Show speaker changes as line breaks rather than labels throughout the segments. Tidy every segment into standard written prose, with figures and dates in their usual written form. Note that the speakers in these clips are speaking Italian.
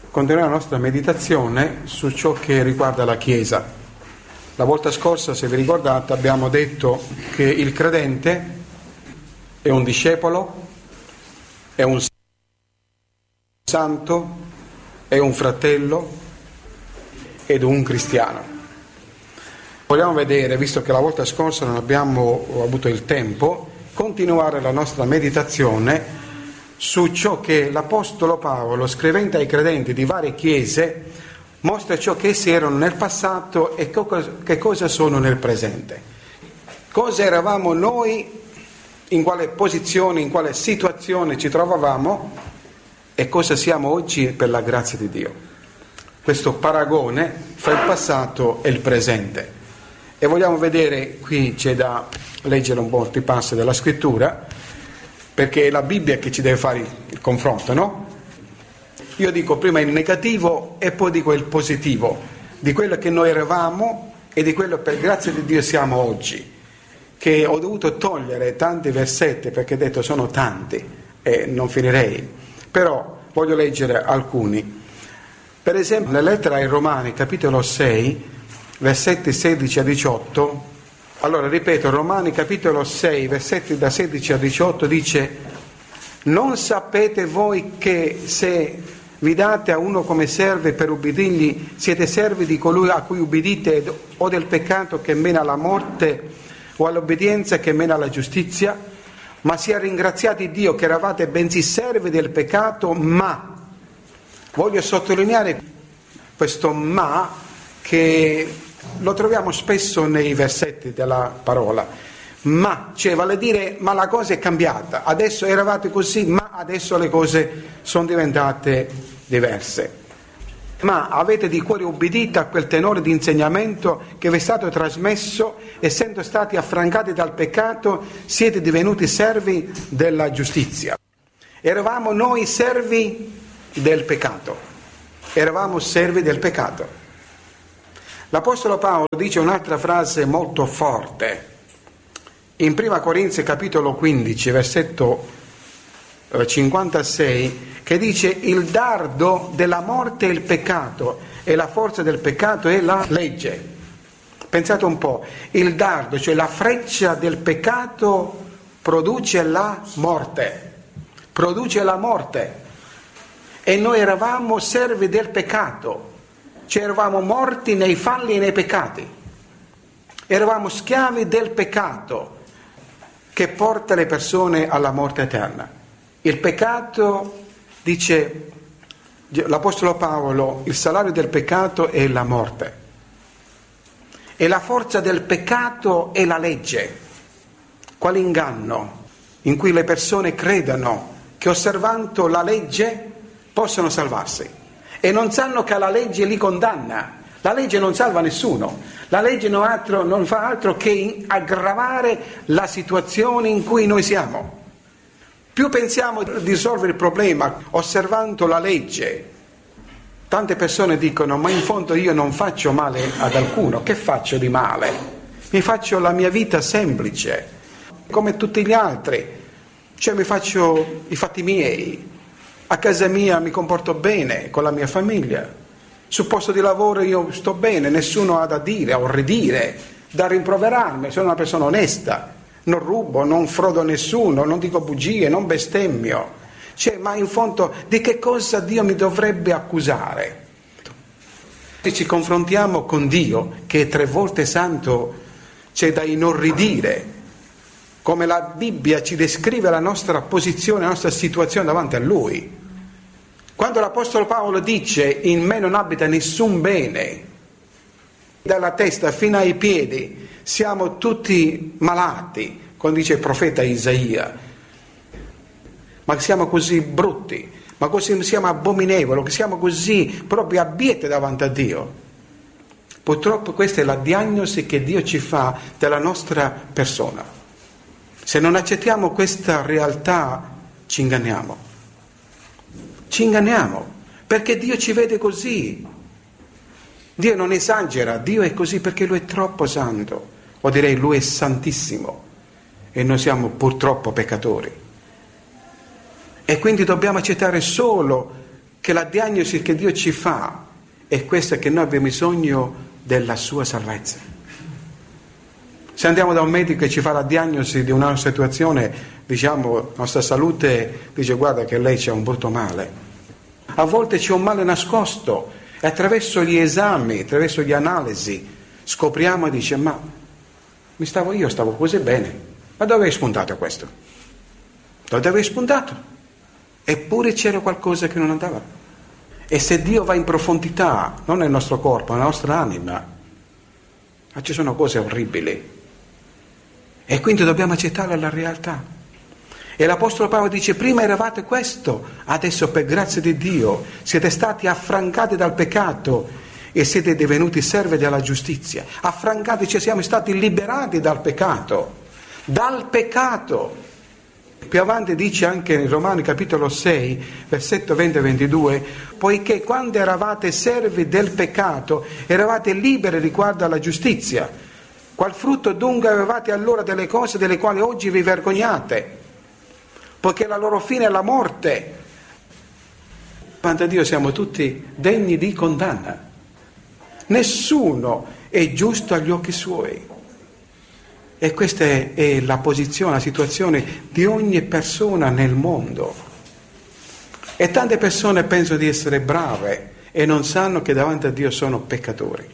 continuiamo la nostra meditazione su ciò che riguarda la Chiesa. La volta scorsa, se vi ricordate, abbiamo detto che il credente è un discepolo, è un santo, è un fratello ed un cristiano. Vogliamo vedere, visto che la volta scorsa non abbiamo avuto il tempo, continuare la nostra meditazione su ciò che l'Apostolo Paolo, scrivendo ai credenti di varie chiese, mostra ciò che essi erano nel passato e che cosa sono nel presente. Cosa eravamo noi, in quale posizione, in quale situazione ci trovavamo e cosa siamo oggi per la grazia di Dio. Questo paragone fra il passato e il presente. E vogliamo vedere, qui c'è da leggere un po' di passi della scrittura, perché è la Bibbia che ci deve fare il confronto, no? Io dico prima il negativo e poi dico il positivo, di quello che noi eravamo e di quello per grazia di Dio siamo oggi, che ho dovuto togliere tanti versetti perché ho detto sono tanti e non finirei, però voglio leggere alcuni. Per esempio nella lettera ai Romani, capitolo 6, versetti 16 a 18, allora ripeto, Romani capitolo 6, versetti da 16 a 18 dice: non sapete voi che se vi date a uno come serve per ubbidirgli, siete servi di colui a cui ubbidite, o del peccato che mena alla morte o all'obbedienza che mena alla giustizia? Ma sia ringraziati Dio che eravate bensì servi del peccato, ma voglio sottolineare questo ma, che lo troviamo spesso nei versetti della parola, ma, cioè vale a dire, ma la cosa è cambiata, adesso eravate così, ma adesso le cose sono diventate diverse. Ma avete di cuore ubbidito a quel tenore di insegnamento che vi è stato trasmesso, essendo stati affrancati dal peccato, siete divenuti servi della giustizia. Eravamo noi servi del peccato, eravamo servi del peccato. L'Apostolo Paolo dice un'altra frase molto forte in 1 Corinzi capitolo 15 versetto 56, che dice: il dardo della morte è il peccato e la forza del peccato è la legge. Pensate un po', il dardo, cioè la freccia del peccato, produce la morte, e noi eravamo servi del peccato. Cioè eravamo morti nei falli e nei peccati, eravamo schiavi del peccato che porta le persone alla morte eterna. Il peccato, dice l'Apostolo Paolo, il salario del peccato è la morte e la forza del peccato è la legge. Quale inganno in cui le persone credono che osservando la legge possono salvarsi. E non sanno che la legge li condanna. La legge non salva nessuno, la legge non fa altro che aggravare la situazione in cui noi siamo. Più pensiamo di risolvere il problema osservando la legge, tante persone dicono: ma in fondo io non faccio male ad alcuno, che faccio di male? Mi faccio la mia vita semplice come tutti gli altri, cioè mi faccio i fatti miei. A casa mia mi comporto bene con la mia famiglia, sul posto di lavoro io sto bene, nessuno ha da dire o ridire, da rimproverarmi, sono una persona onesta, non rubo, non frodo nessuno, non dico bugie, non bestemmio. Cioè, ma in fondo di che cosa Dio mi dovrebbe accusare? Se ci confrontiamo con Dio, che è 3 volte santo, c'è da inorridire, come la Bibbia ci descrive la nostra posizione, la nostra situazione davanti a Lui. Quando l'Apostolo Paolo dice: in me non abita nessun bene, dalla testa fino ai piedi siamo tutti malati, come dice il profeta Isaia, ma siamo così brutti, ma così siamo abominevoli, che siamo così proprio abbieti davanti a Dio. Purtroppo questa è la diagnosi che Dio ci fa della nostra persona. Se non accettiamo questa realtà ci inganniamo, perché Dio ci vede così. Dio non esagera, Dio è così perché Lui è troppo santo, o direi Lui è santissimo e noi siamo purtroppo peccatori. E quindi dobbiamo accettare solo che la diagnosi che Dio ci fa è questa, che noi abbiamo bisogno della sua salvezza. Se andiamo da un medico e ci fa la diagnosi di una situazione, diciamo, la nostra salute dice guarda che lei c'ha un brutto male. A volte c'è un male nascosto e attraverso gli esami, attraverso le analisi, scopriamo e dice ma io stavo così bene, ma dove hai spuntato questo? Dove avevi spuntato? Eppure c'era qualcosa che non andava. E se Dio va in profondità, non nel nostro corpo, nella nostra anima, ma ci sono cose orribili. E quindi dobbiamo accettare la realtà. E l'Apostolo Paolo dice: prima eravate questo, adesso per grazia di Dio siete stati affrancati dal peccato e siete divenuti servi della giustizia. Affrancati, cioè siamo stati liberati dal peccato. Dal peccato. Più avanti dice anche in Romani capitolo 6, versetto 20 e 22, poiché quando eravate servi del peccato eravate liberi riguardo alla giustizia. Qual frutto dunque avevate allora delle cose delle quali oggi vi vergognate? Poiché la loro fine è la morte. Davanti a Dio siamo tutti degni di condanna. Nessuno è giusto agli occhi suoi. E questa è la posizione, la situazione di ogni persona nel mondo. E tante persone pensano di essere brave e non sanno che davanti a Dio sono peccatori.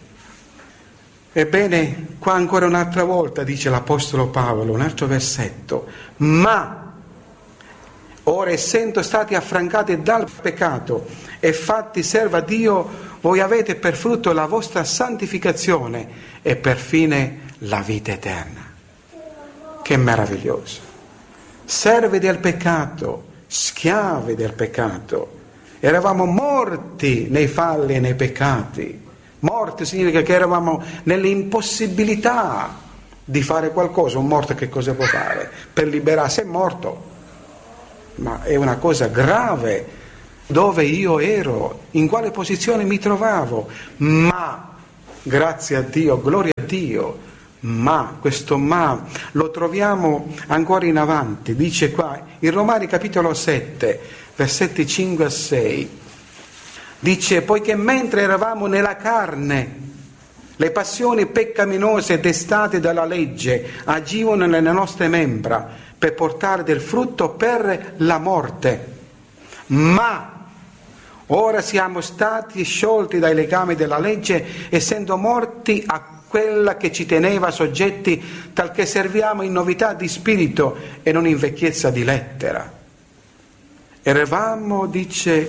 Ebbene, qua ancora un'altra volta dice l'Apostolo Paolo, un altro versetto: ma ora, essendo stati affrancati dal peccato e fatti servi a Dio, voi avete per frutto la vostra santificazione e per fine la vita eterna. Che meraviglioso! Servi del peccato, schiavi del peccato. Eravamo morti nei falli e nei peccati. Morti significa che eravamo nell'impossibilità di fare qualcosa. Un morto che cosa può fare? Per liberarsi è morto. Ma è una cosa grave. Dove io ero, in quale posizione mi trovavo. Ma, grazie a Dio, gloria a Dio, ma, questo ma lo troviamo ancora in avanti, dice qua in Romani capitolo 7 versetti 5 a 6, dice: poiché mentre eravamo nella carne le passioni peccaminose destate dalla legge agivano nelle nostre membra per portare del frutto per la morte, ma ora siamo stati sciolti dai legami della legge, essendo morti a quella che ci teneva soggetti, talché serviamo in novità di spirito e non in vecchiezza di lettera. Eravamo, dice,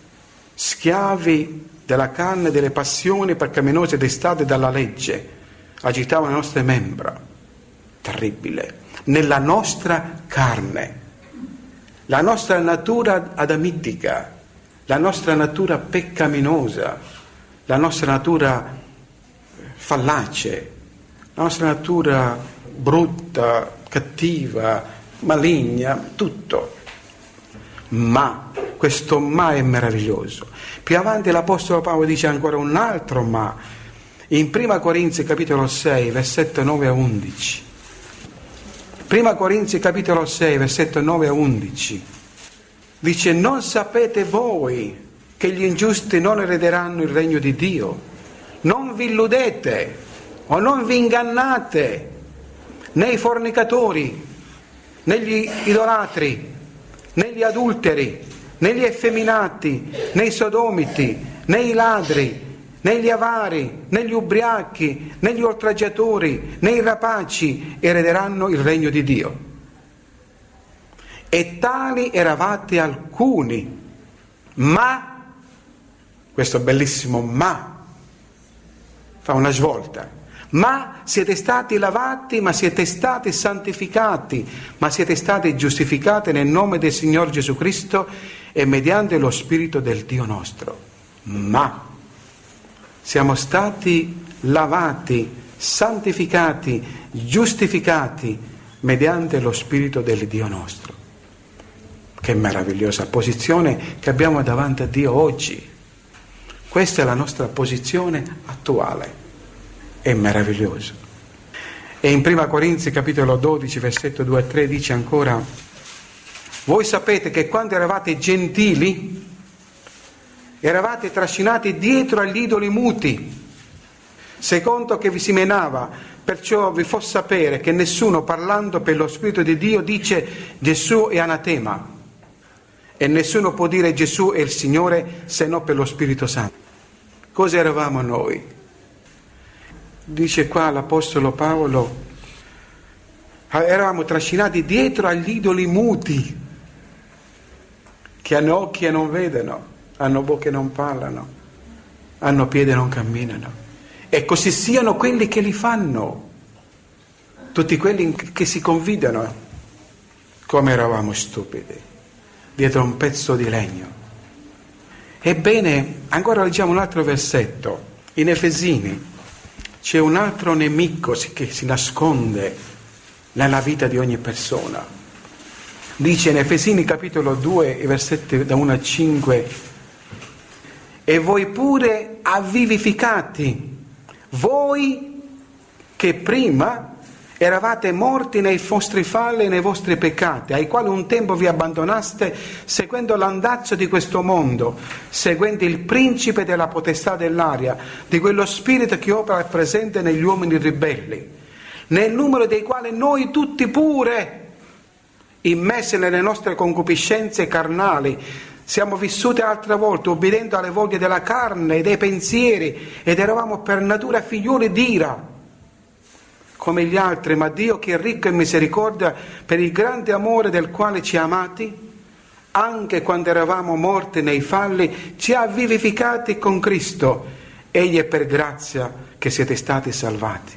schiavi della carne, delle passioni peccaminose destate dalla legge, agitavano le nostre membra. Terribile. Nella nostra carne, la nostra natura adamitica, la nostra natura peccaminosa, la nostra natura fallace, la nostra natura brutta, cattiva, maligna, tutto. Ma, questo ma è meraviglioso. Più avanti l'Apostolo Paolo dice ancora un altro ma, in 1 Corinzi capitolo 6, versetto 9 a 11. 1 Corinzi capitolo 6, versetto 9 a 11. Dice: non sapete voi che gli ingiusti non erederanno il regno di Dio? Non vi illudete o non vi ingannate, né i fornicatori, né gli idolatri, né gli adulteri, né gli effeminati, né i sodomiti, né i ladri, né gli avari, né gli ubriachi, né gli oltraggiatori, né i rapaci erederanno il regno di Dio. E tali eravate alcuni, ma, questo bellissimo ma, fa una svolta, ma siete stati lavati, ma siete stati santificati, ma siete stati giustificati nel nome del Signore Gesù Cristo e mediante lo Spirito del Dio nostro. Ma siamo stati lavati, santificati, giustificati mediante lo Spirito del Dio nostro. Che meravigliosa posizione che abbiamo davanti a Dio oggi. Questa è la nostra posizione attuale. È meraviglioso. E in 1 Corinzi capitolo 12 versetto 2 a 3 dice ancora: voi sapete che quando eravate gentili Eravate trascinati dietro agli idoli muti, secondo che vi si menava. Perciò vi fo sapere che nessuno, parlando per lo Spirito di Dio, dice Gesù è anatema, e nessuno può dire Gesù è il Signore se non per lo Spirito Santo. Cosa eravamo noi? Dice qua l'Apostolo Paolo, eravamo trascinati dietro agli idoli muti, che hanno occhi e non vedono, hanno bocche e non parlano, hanno piedi e non camminano. E così siano quelli che li fanno, tutti quelli che si convidano. Come eravamo stupidi, dietro un pezzo di legno. Ebbene, ancora leggiamo un altro versetto. In Efesini c'è un altro nemico che si nasconde nella vita di ogni persona. Dice in Efesini capitolo 2, i versetti da 1 a 5, e voi pure avvivificati, voi che prima eravate morti nei vostri falli e nei vostri peccati, ai quali un tempo vi abbandonaste seguendo l'andazzo di questo mondo, seguendo il principe della potestà dell'aria, di quello spirito che opera e presente negli uomini ribelli, nel numero dei quali noi tutti pure, immessi nelle nostre concupiscenze carnali, siamo vissuti altre volte obbedendo alle voglie della carne e dei pensieri, ed eravamo per natura figlioli d'ira come gli altri, ma Dio, che è ricco in misericordia, per il grande amore del quale ci ha amati, anche quando eravamo morti nei falli, ci ha vivificati con Cristo. Egli è per grazia che siete stati salvati.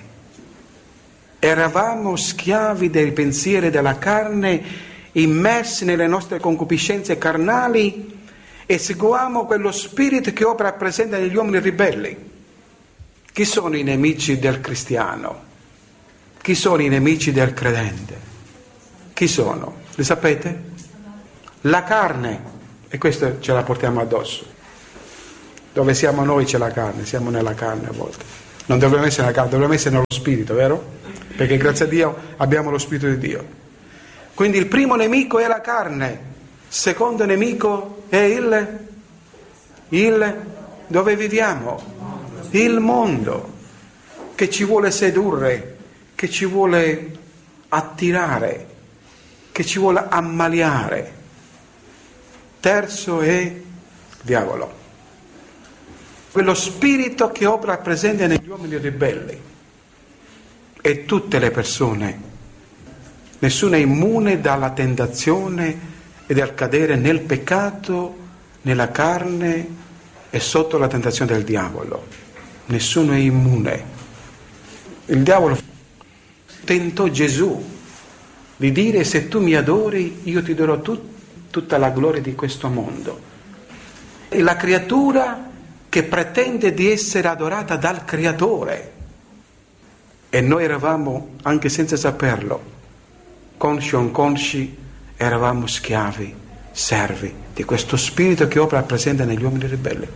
Eravamo schiavi dei pensieri della carne, immersi nelle nostre concupiscenze carnali, e seguiamo quello spirito che opera presente negli uomini ribelli. Chi sono i nemici del cristiano? Chi sono i nemici del credente? Chi sono? Li sapete? La carne, e questa ce la portiamo addosso. Dove siamo noi c'è la carne, siamo nella carne a volte. Non dovremmo essere nella carne, dovremmo essere nello spirito, vero? Perché grazie a Dio abbiamo lo spirito di Dio. Quindi il primo nemico è la carne, il secondo nemico è il dove viviamo, il mondo, che ci vuole sedurre, che ci vuole attirare, che ci vuole ammaliare. Terzo è il diavolo, quello spirito che opera presente negli uomini ribelli. E tutte le persone, nessuno è immune dalla tentazione e dal cadere nel peccato, nella carne e sotto la tentazione del diavolo. Nessuno è immune. Il diavolo tentò Gesù di dire: se tu mi adori, io ti darò tutta la gloria di questo mondo. È la creatura che pretende di essere adorata dal Creatore. E noi eravamo, anche senza saperlo, consci o inconsci, eravamo schiavi, servi di questo spirito che opera presente negli uomini ribelli.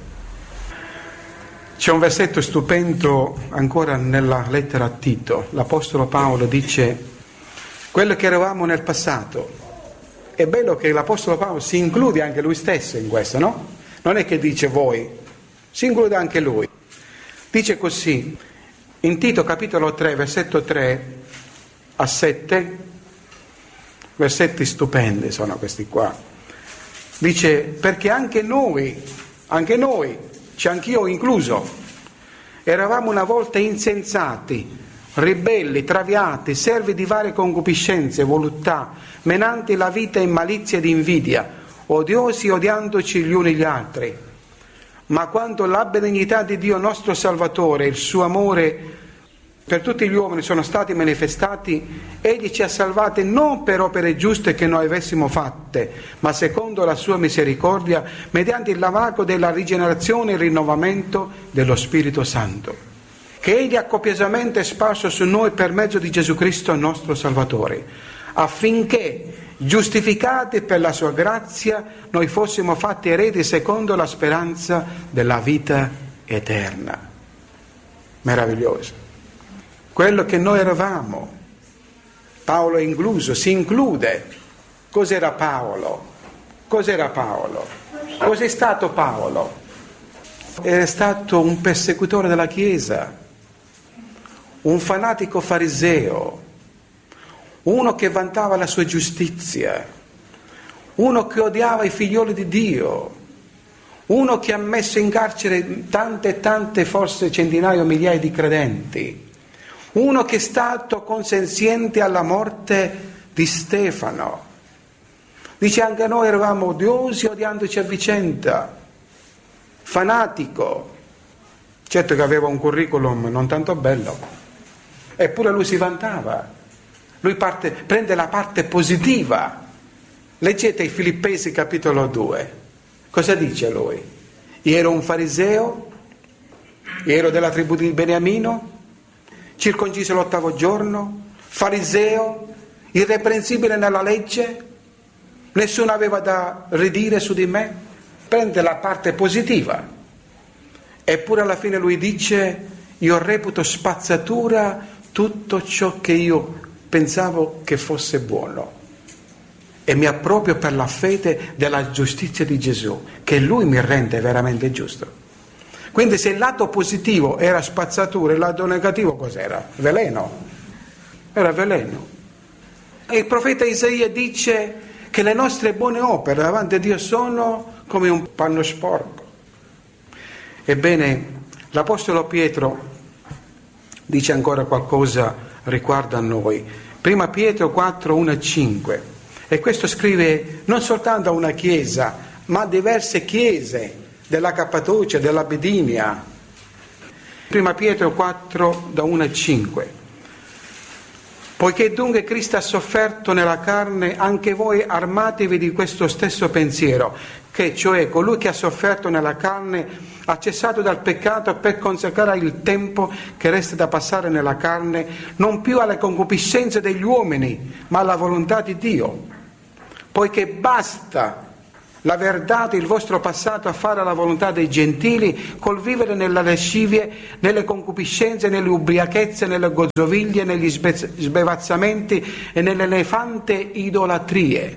C'è un versetto stupendo ancora nella lettera a Tito. L'Apostolo Paolo dice: quello che eravamo nel passato. È bello che l'Apostolo Paolo si include anche lui stesso in questo, no? Non è che dice voi, si include anche lui. Dice così, in Tito capitolo 3, versetto 3 a 7, versetti stupendi sono questi qua. Dice: perché anche noi, c'è anch'io incluso, eravamo una volta insensati, ribelli, traviati, servi di varie concupiscenze, voluttà, menanti la vita in malizia ed invidia, odiosi, odiandoci gli uni gli altri. Ma quando la benignità di Dio nostro Salvatore e il suo amore per tutti gli uomini sono stati manifestati, Egli ci ha salvati non per opere giuste che noi avessimo fatte, ma secondo la sua misericordia, mediante il lavaco della rigenerazione e il rinnovamento dello Spirito Santo, che Egli ha copiosamente sparso su noi per mezzo di Gesù Cristo nostro Salvatore, affinché, giustificati per la sua grazia, noi fossimo fatti eredi secondo la speranza della vita eterna. Meraviglioso. Quello che noi eravamo, Paolo è incluso, si include. Cos'era Paolo? Cos'è stato Paolo? Era stato un persecutore della Chiesa, un fanatico fariseo, uno che vantava la sua giustizia, uno che odiava i figlioli di Dio, uno che ha messo in carcere tante, forse centinaia o migliaia di credenti, uno che è stato consenziente alla morte di Stefano. Dice: anche noi eravamo odiosi, odiandoci a vicenda, fanatico. Certo che aveva un curriculum non tanto bello, eppure lui si vantava. Lui prende la parte positiva. Leggete i Filippesi capitolo 2. Cosa dice lui? Io ero un fariseo, io ero della tribù di Beniamino, circonciso l'8° giorno, fariseo, irreprensibile nella legge, nessuno aveva da ridire su di me. Prende la parte positiva. Eppure alla fine lui dice: io reputo spazzatura tutto ciò che io pensavo che fosse buono e mi approprio per la fede della giustizia di Gesù, che lui mi rende veramente giusto. Quindi se il lato positivo era spazzatura, il lato negativo cos'era? Veleno. Era veleno. E il profeta Isaia dice che le nostre buone opere davanti a Dio sono come un panno sporco. Ebbene, l'Apostolo Pietro dice ancora qualcosa riguardo a noi. Prima Pietro 4, 1 e 5. E questo scrive non soltanto a una chiesa, ma a diverse chiese della Cappadocia, della Bidinia. Prima Pietro 4, da 1 e 5. Poiché dunque Cristo ha sofferto nella carne, anche voi armatevi di questo stesso pensiero, che cioè colui che ha sofferto nella carne ha cessato dal peccato per consacrare il tempo che resta da passare nella carne, non più alle concupiscenze degli uomini, ma alla volontà di Dio. Poiché basta l'aver dato il vostro passato a fare la volontà dei gentili, col vivere nelle lascivie, nelle concupiscenze, nelle ubriachezze, nelle gozzoviglie, negli sbevazzamenti e nelle nefande idolatrie.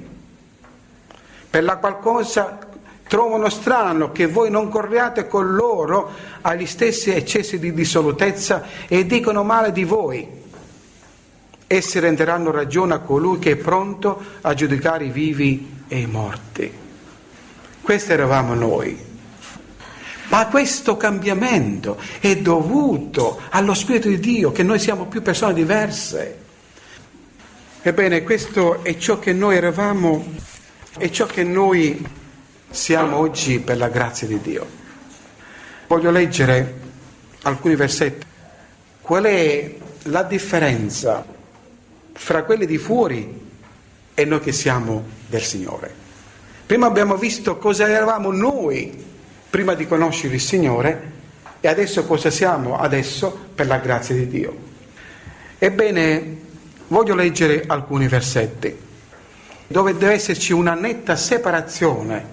Per la qual cosa trovano strano che voi non corriate con loro agli stessi eccessi di dissolutezza e dicono male di voi. Essi renderanno ragione a colui che è pronto a giudicare i vivi e i morti. Questo eravamo noi. Ma questo cambiamento è dovuto allo Spirito di Dio, che noi siamo più persone diverse. Ebbene, questo è ciò che noi eravamo e ciò che noi siamo oggi per la grazia di Dio. Voglio leggere alcuni versetti. Qual è la differenza fra quelli di fuori e noi che siamo del Signore? Prima abbiamo visto cosa eravamo noi prima di conoscere il Signore e adesso cosa siamo adesso per la grazia di Dio. Ebbene, voglio leggere alcuni versetti dove deve esserci una netta separazione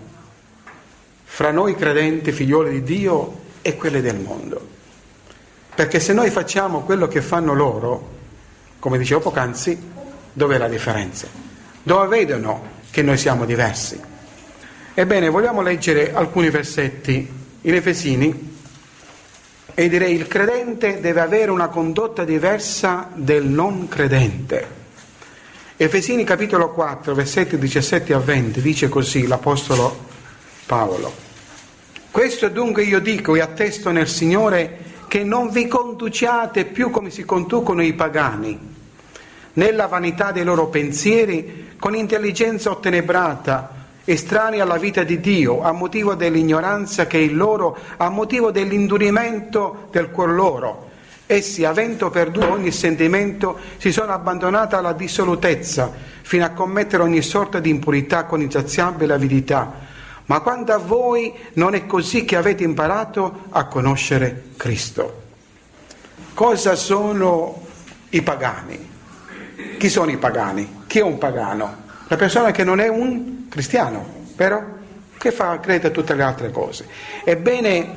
fra noi credenti, figlioli di Dio, e quelli del mondo. Perché se noi facciamo quello che fanno loro, come dicevo poc'anzi, dov'è la differenza? Dove vedono che noi siamo diversi? Ebbene, vogliamo leggere alcuni versetti in Efesini e direi: il credente deve avere una condotta diversa del non credente. Efesini capitolo 4, versetti 17 a 20, dice così l'Apostolo Paolo: questo dunque io dico e attesto nel Signore, che non vi conduciate più come si conducono i pagani, nella vanità dei loro pensieri, con intelligenza ottenebrata, estranei alla vita di Dio, a motivo dell'ignoranza che è in loro, a motivo dell'indurimento del cuor loro. Essi, avendo perduto ogni sentimento, si sono abbandonati alla dissolutezza, fino a commettere ogni sorta di impurità con insaziabile avidità. Ma quanto a voi non è così, che avete imparato a conoscere Cristo. Cosa sono i pagani? Chi sono i pagani? Chi è un pagano? La persona che non è un cristiano, vero? Che crede a tutte le altre cose. Ebbene,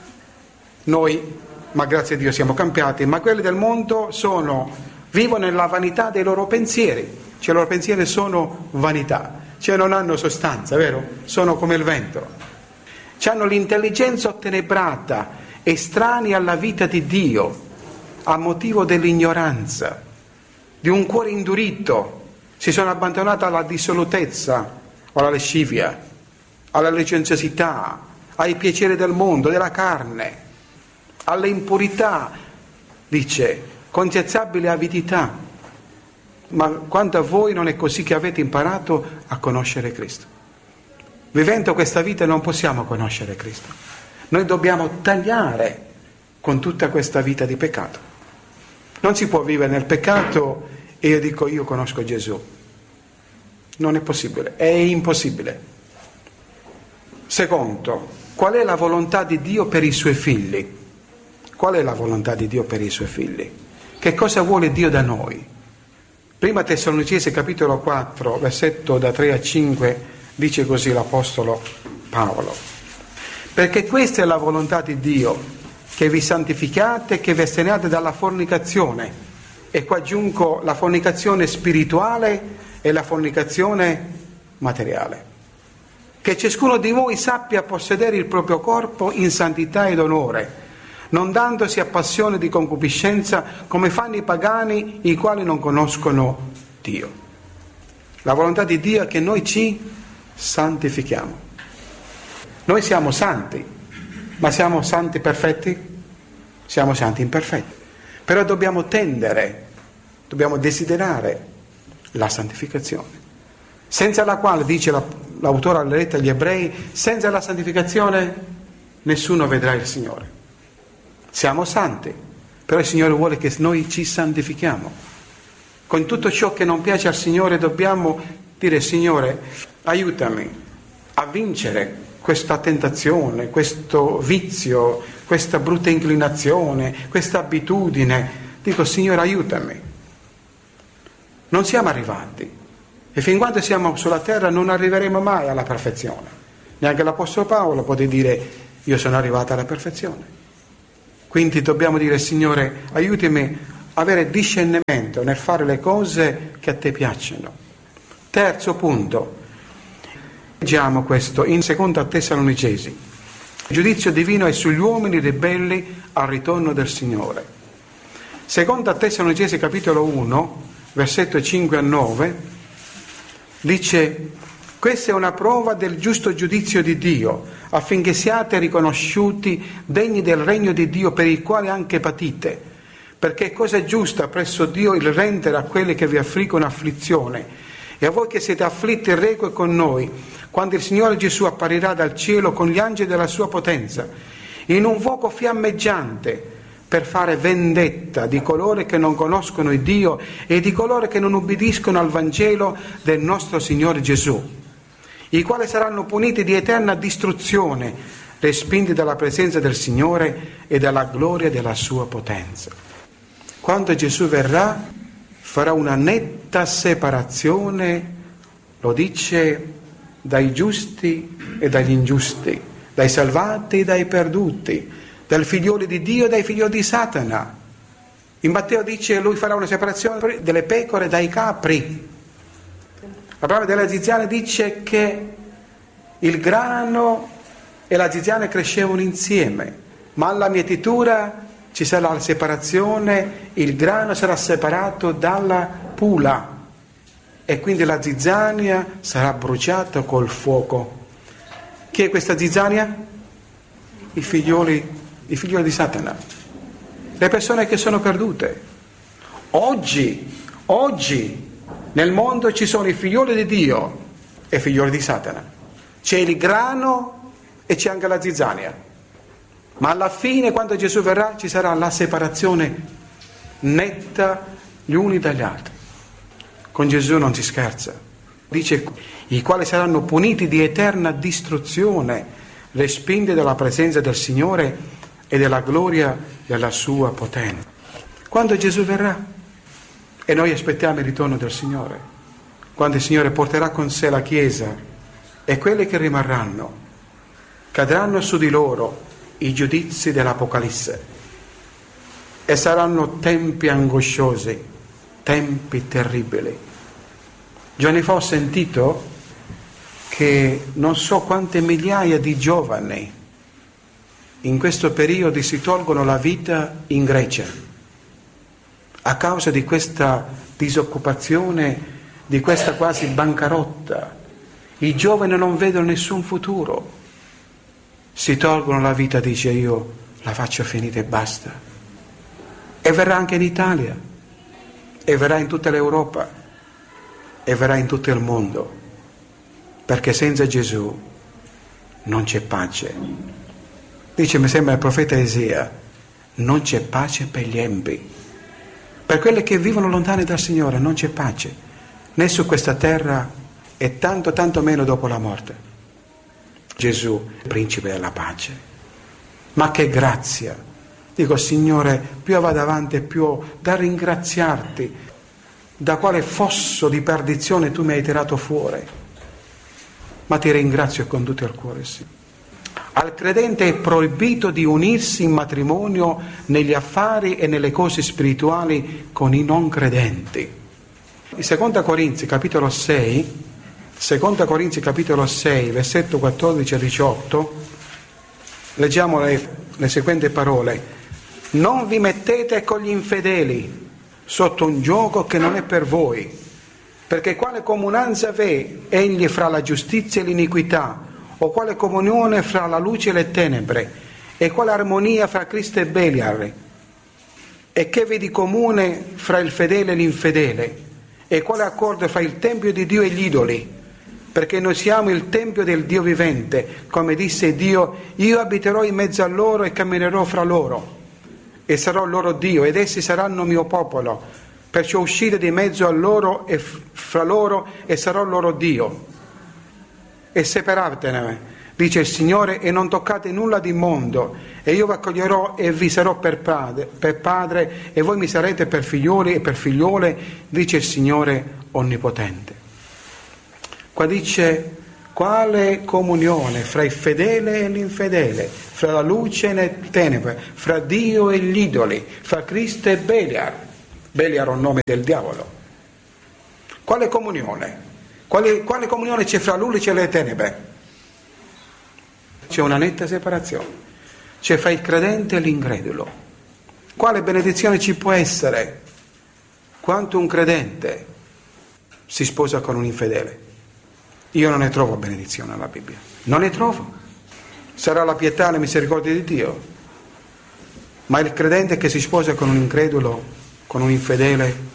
noi, ma grazie a Dio siamo cambiati, ma quelli del mondo vivono nella vanità dei loro pensieri. Cioè i loro pensieri sono vanità, cioè non hanno sostanza, vero? Sono come il vento. Hanno l'intelligenza ottenebrata, estranei alla vita di Dio, a motivo dell'ignoranza, di un cuore indurito, si sono abbandonati alla dissolutezza, alla lascivia, alla licenziosità, ai piaceri del mondo, della carne, alle impurità, dice, con insaziabile avidità. Ma quanto a voi non è così che avete imparato a conoscere Cristo? Vivendo questa vita non possiamo conoscere Cristo. Noi dobbiamo tagliare con tutta questa vita di peccato. Non si può vivere nel peccato e io dico io conosco Gesù. Non è possibile, è impossibile. Secondo, qual è la volontà di Dio per i suoi figli? Qual è la volontà di Dio per i suoi figli? Che cosa vuole Dio da noi? Prima Tessalonicesi capitolo 4, versetto da 3 a 5, dice così l'Apostolo Paolo. Perché questa è la volontà di Dio, che vi santificate, che vi asteniate dalla fornicazione. E qua aggiungo la fornicazione spirituale e la fornicazione materiale. Che ciascuno di voi sappia possedere il proprio corpo in santità ed onore, non dandosi a passione di concupiscenza come fanno i pagani, i quali non conoscono Dio. La volontà di Dio è che noi ci santifichiamo. Noi siamo santi, ma siamo santi perfetti? Siamo santi imperfetti. Però dobbiamo tendere, dobbiamo desiderare la santificazione, senza la quale, dice l'autore alla lettera agli Ebrei, senza la santificazione nessuno vedrà il Signore. Siamo santi, però il Signore vuole che noi ci santifichiamo. Con tutto ciò che non piace al Signore dobbiamo dire: Signore, aiutami a vincere questa tentazione, questo vizio, questa brutta inclinazione, questa abitudine. Dico: Signore, aiutami. Non siamo arrivati e fin quando siamo sulla terra non arriveremo mai alla perfezione. Neanche l'Apostolo Paolo può dire: io sono arrivato alla perfezione. Quindi dobbiamo dire: Signore, aiutami a avere discernimento nel fare le cose che a te piacciono. Terzo punto, leggiamo questo in 2 Tessalonicesi. Il giudizio divino è sugli uomini ribelli al ritorno del Signore. 2 Tessalonicesi capitolo 1, versetto 5 a 9, dice: questa è una prova del giusto giudizio di Dio, affinché siate riconosciuti degni del regno di Dio, per il quale anche patite, perché è cosa giusta presso Dio il rendere a quelli che vi affliggono afflizione, e a voi che siete afflitti il requie con noi, quando il Signore Gesù apparirà dal cielo con gli angeli della sua potenza, in un fuoco fiammeggiante, per fare vendetta di coloro che non conoscono il Dio e di coloro che non ubbidiscono al Vangelo del nostro Signore Gesù, i quali saranno puniti di eterna distruzione, respinti dalla presenza del Signore e dalla gloria della sua potenza. Quando Gesù verrà, farà una netta separazione, lo dice, dai giusti e dagli ingiusti, dai salvati e dai perduti, dai figlioli di Dio e dai figlioli di Satana. In Matteo dice: lui farà una separazione delle pecore dai capri. La parola della ziziana dice che il grano e la ziziana crescevano insieme, ma alla mietitura ci sarà la separazione, il grano sarà separato dalla pula e quindi la zizzania sarà bruciata col fuoco. Chi è questa zizzania? I figlioli di Satana, le persone che sono perdute. Oggi nel mondo ci sono i figlioli di Dio e i figlioli di Satana. C'è il grano e c'è anche la zizzania. Ma alla fine, quando Gesù verrà, ci sarà la separazione netta gli uni dagli altri. Con Gesù non si scherza. Dice: i quali saranno puniti di eterna distruzione, respinti dalla presenza del Signore e della gloria della sua potenza. Quando Gesù verrà, e noi aspettiamo il ritorno del Signore, quando il Signore porterà con sé la Chiesa, e quelli che rimarranno, cadranno su di loro i giudizi dell'Apocalisse, e saranno tempi angosciosi, tempi terribili. Giorni fa ho sentito che non so quante migliaia di giovani in questo periodo si tolgono la vita in Grecia a causa di questa disoccupazione, di questa quasi bancarotta. I giovani non vedono nessun futuro, si tolgono la vita, dice io la faccio finita e basta. E verrà anche in Italia, e verrà in tutta l'Europa, e verrà in tutto il mondo, perché senza Gesù non c'è pace. Dice, mi sembra il profeta Isaia, non c'è pace per gli empi, per quelli che vivono lontani dal Signore non c'è pace, né su questa terra e tanto meno dopo la morte. Gesù, il principe della pace. Ma che grazia! Dico, Signore, più vado avanti, più da ringraziarti, da quale fosso di perdizione tu mi hai tirato fuori. Ma ti ringrazio con tutto il cuore, Signore. Al credente è proibito di unirsi in matrimonio negli affari e nelle cose spirituali con i non credenti. In 2 Corinzi capitolo 6, versetto 14 e 18, leggiamo le seguenti parole. Non vi mettete con gli infedeli sotto un giogo che non è per voi, perché quale comunanza v'è egli fra la giustizia e l'iniquità? O quale comunione fra la luce e le tenebre? E quale armonia fra Cristo e Belial? E che v'è di comune fra il fedele e l'infedele? E quale accordo fra il tempio di Dio e gli idoli? Perché noi siamo il tempio del Dio vivente, come disse Dio, io abiterò in mezzo a loro e camminerò fra loro, e sarò loro Dio, ed essi saranno mio popolo. Perciò uscite di mezzo a loro e fra loro, e sarò loro Dio. E separatene, dice il Signore, e non toccate nulla di immondo, e io vi accoglierò e vi sarò per padre, e voi mi sarete per figlioli e per figliole, dice il Signore Onnipotente. Qua dice, quale comunione fra il fedele e l'infedele, fra la luce e le tenebre, fra Dio e gli idoli, fra Cristo e Belial. Belial è un nome del diavolo. Quale comunione? Quale comunione c'è fra la luce e le tenebre? C'è una netta separazione. C'è fra il credente e l'incredulo. Quale benedizione ci può essere quando un credente si sposa con un infedele? Io non ne trovo benedizione nella Bibbia. Non ne trovo. Sarà la pietà e la misericordia di Dio. Ma il credente che si sposa con un incredulo, con un infedele,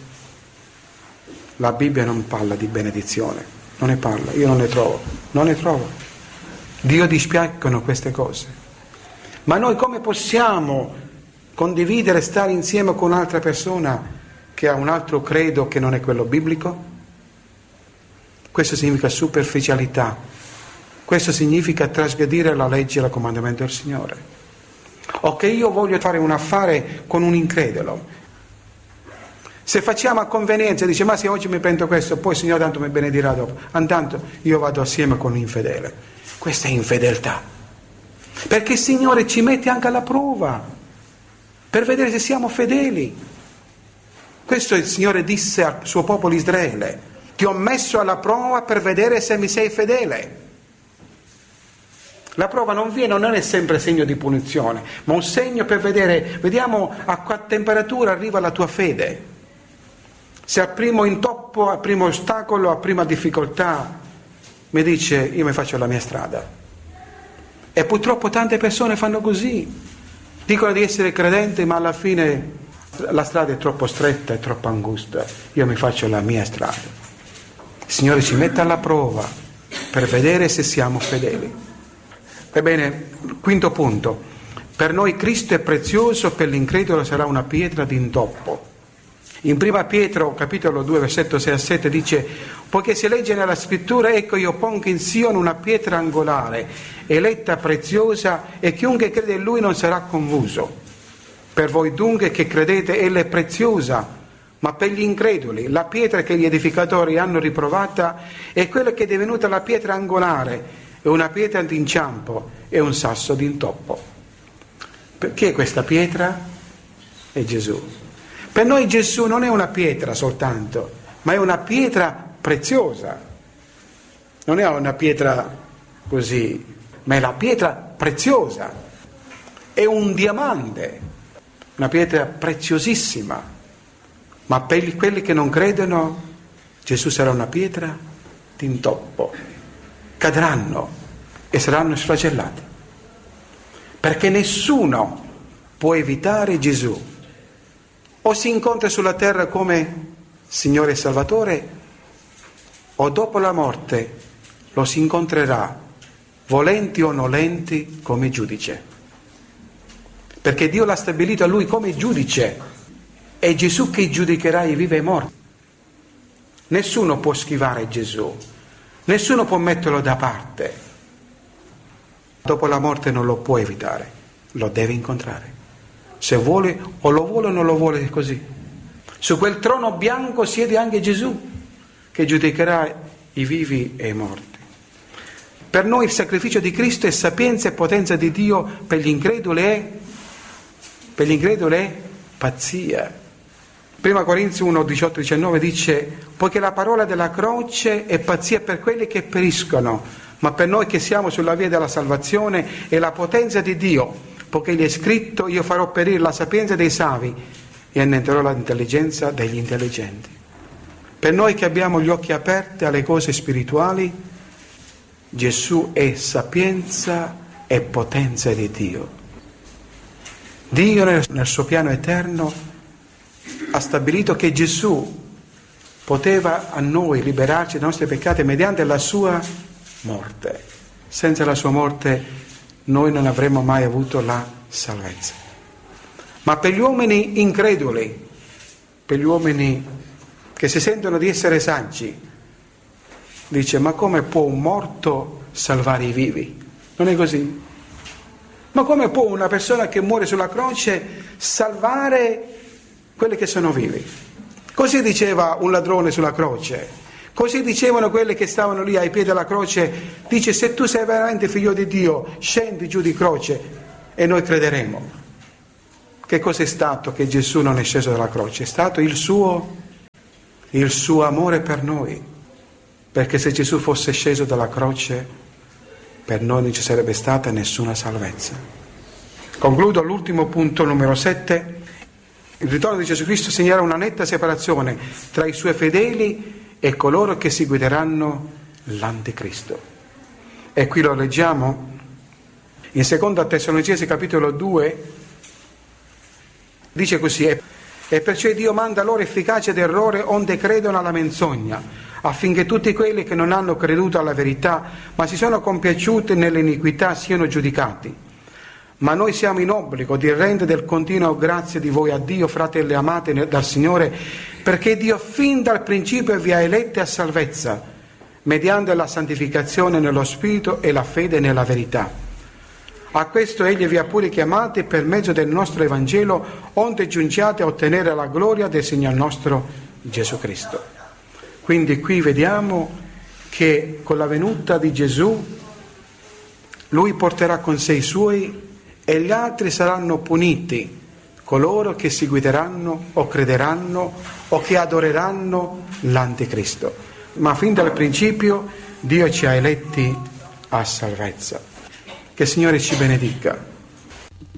la Bibbia non parla di benedizione, non ne parla, io non ne trovo. Dio dispiacciono queste cose. Ma noi come possiamo condividere, stare insieme con un'altra persona che ha un altro credo che non è quello biblico? Questo significa superficialità, questo significa trasgredire la legge e il comandamento del Signore. O che io voglio fare un affare con un incredulo, se facciamo a convenienza, dice, ma se oggi mi prendo questo, poi il Signore tanto mi benedirà dopo, intanto io vado assieme con un infedele. Questa è infedeltà, perché il Signore ci mette anche alla prova per vedere se siamo fedeli. Questo il Signore disse al suo popolo Israele, ti ho messo alla prova per vedere se mi sei fedele. La prova non è sempre segno di punizione, ma un segno per vedere, vediamo a quale temperatura arriva la tua fede. Se al primo intoppo, al primo ostacolo, a prima difficoltà, mi dice, io mi faccio la mia strada. E purtroppo tante persone fanno così. Dicono di essere credenti, ma alla fine la strada è troppo stretta, è troppo angusta. Io mi faccio la mia strada. Il Signore ci mette alla prova per vedere se siamo fedeli. Ebbene, quinto punto. Per noi Cristo è prezioso, per l'incredulo sarà una pietra d'intoppo. In 1 Pietro capitolo 2 versetto 6 a 7 dice, poiché si legge nella scrittura, ecco io pongo in Sion una pietra angolare, eletta preziosa, e chiunque crede in lui non sarà confuso. Per voi dunque che credete, ella è preziosa, ma per gli increduli la pietra che gli edificatori hanno riprovata è quella che è divenuta la pietra angolare, è una pietra d'inciampo e un sasso d'intoppo. Perché questa pietra? È Gesù. Per noi Gesù non è una pietra soltanto, ma è una pietra preziosa. Non è una pietra così, ma è la pietra preziosa. è un diamante, una pietra preziosissima, ma per quelli che non credono Gesù sarà una pietra d'intoppo, cadranno e saranno sflagellati, perché nessuno può evitare Gesù. O si incontra sulla terra come Signore e Salvatore, o dopo la morte lo si incontrerà, volenti o nolenti, come giudice. Perché Dio l'ha stabilito a lui come giudice, è Gesù che giudicherà i vivi e i morti. Nessuno può schivare Gesù, nessuno può metterlo da parte. Dopo la morte non lo può evitare, lo deve incontrare. Se vuole o non lo vuole, è così. Su quel trono bianco siede anche Gesù, che giudicherà i vivi e i morti. Per noi il sacrificio di Cristo è sapienza e potenza di Dio, per gli increduli è pazzia. 1 Corinzi 1, 18, 19 dice: poiché la parola della croce è pazzia per quelli che periscono, ma per noi che siamo sulla via della salvazione è la potenza di Dio, poiché gli è scritto: io farò perire la sapienza dei savi e annetterò l'intelligenza degli intelligenti. Per noi che abbiamo gli occhi aperti alle cose spirituali, Gesù è sapienza e potenza di Dio. Dio nel suo piano eterno ha stabilito che Gesù poteva a noi liberarci dai nostri peccati mediante la sua morte. Senza la sua morte noi non avremmo mai avuto la salvezza. Ma per gli uomini increduli, per gli uomini che si sentono di essere saggi, dice: ma come può un morto salvare i vivi? Non è così. Ma come può una persona che muore sulla croce salvare quelli che sono vivi? Così diceva un ladrone sulla croce, così dicevano quelli che stavano lì ai piedi della croce. Dice: se tu sei veramente figlio di Dio, scendi giù di croce e noi crederemo. Che cos'è stato che Gesù non è sceso dalla croce? È stato il suo amore per noi, perché se Gesù fosse sceso dalla croce, per noi non ci sarebbe stata nessuna salvezza. Concludo l'ultimo punto, numero 7. Il ritorno di Gesù Cristo segnerà una netta separazione tra i suoi fedeli e coloro che seguiranno l'Anticristo. E qui lo leggiamo in 2 Tessalonicesi capitolo 2, dice così: e perciò Dio manda loro efficacia d'errore onde credono alla menzogna, affinché tutti quelli che non hanno creduto alla verità ma si sono compiaciuti nell'iniquità siano giudicati. Ma noi siamo in obbligo di rendere del continuo grazie di voi a Dio, fratelli amati dal Signore, perché Dio fin dal principio vi ha eletti a salvezza, mediante la santificazione nello Spirito e la fede nella verità. A questo Egli vi ha pure chiamati per mezzo del nostro Evangelo, onde giungiate a ottenere la gloria del Signore nostro Gesù Cristo. Quindi qui vediamo che con la venuta di Gesù Lui porterà con sé i Suoi e gli altri saranno puniti, coloro che seguiranno o crederanno o che adoreranno l'Anticristo. Ma fin dal principio Dio ci ha eletti a salvezza. Che il Signore ci benedica.